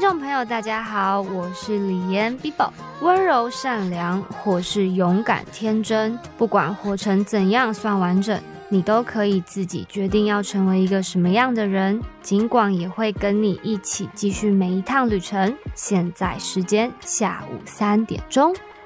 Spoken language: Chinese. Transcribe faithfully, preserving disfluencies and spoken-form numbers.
众朋友大家好，我是李妍 Bibo。 温柔善良或是勇敢天真，不管活成怎样算完整，你都可以自己决定要成为一个什么样的人。尽管也会跟你一起继续每一趟旅程。现在时间下午三点钟。